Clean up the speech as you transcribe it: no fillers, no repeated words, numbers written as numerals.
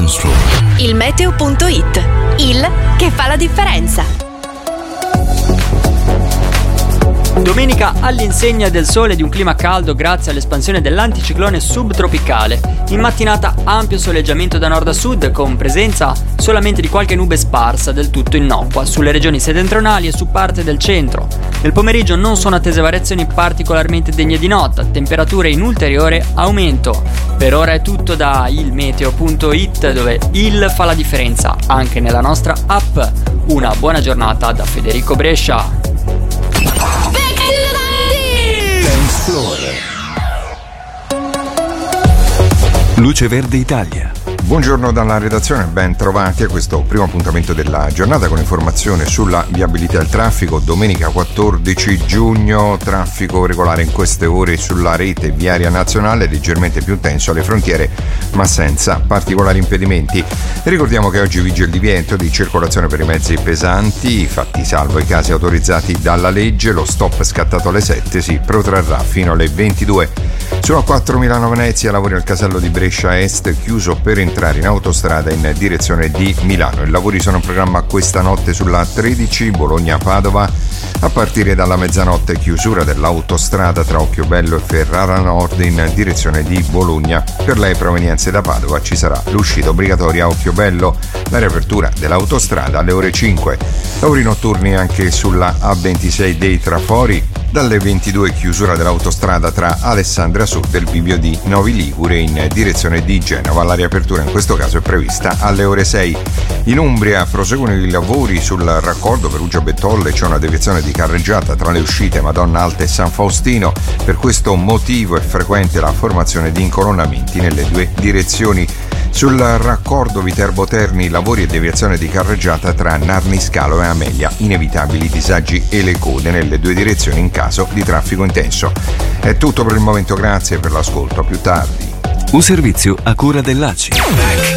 Dance Floor. Il meteo.it, il che fa la differenza. Domenica all'insegna del sole e di un clima caldo grazie all'espansione dell'anticiclone subtropicale. In mattinata ampio soleggiamento da nord a sud con presenza solamente di qualche nube sparsa del tutto innocua sulle regioni settentrionali e su parte del centro. Nel pomeriggio non sono attese variazioni particolarmente degne di nota, temperature in ulteriore aumento. Per ora è tutto da ilmeteo.it, dove il fa la differenza anche nella nostra app. Una buona giornata da Federico Brescia. Luce Verde Italia. Buongiorno dalla redazione, ben trovati a questo primo appuntamento della giornata con informazione sulla viabilità e il traffico. Domenica 14 giugno, traffico regolare in queste ore sulla rete viaria nazionale, leggermente più intenso alle frontiere ma senza particolari impedimenti. Ricordiamo che oggi vige il divieto di circolazione per i mezzi pesanti, fatti salvo i casi autorizzati dalla legge. Lo stop scattato alle 7 si protrarrà fino alle 22. Sulla 4 Milano-Venezia, lavori al casello di Brescia Est, chiuso per entrare in autostrada in direzione di Milano. I lavori sono in programma questa notte sulla 13 Bologna-Padova, a partire dalla mezzanotte chiusura dell'autostrada tra Occhiobello e Ferrara Nord in direzione di Bologna. Per le provenienze da Padova ci sarà l'uscita obbligatoria a Occhiobello, la riapertura dell'autostrada alle ore 5. Lavori notturni anche sulla A26 dei Trafori, dalle 22 chiusura dell'autostrada tra Alessandria Sud e il bivio di Novi Ligure in direzione di Genova. La riapertura in questo caso è prevista alle ore 6. In Umbria proseguono i lavori sul raccordo Perugia-Bettolle, c'è una deviazione di carreggiata tra le uscite Madonna Alta e San Faustino. Per questo motivo è frequente la formazione di incolonnamenti nelle due direzioni. Sul raccordo Viterbo Terni, lavori e deviazione di carreggiata tra Narni Scalo e Amelia, inevitabili disagi e le code nelle due direzioni in caso di traffico intenso. È tutto per il momento, grazie per l'ascolto, a più tardi. Un servizio a cura dell'ACI.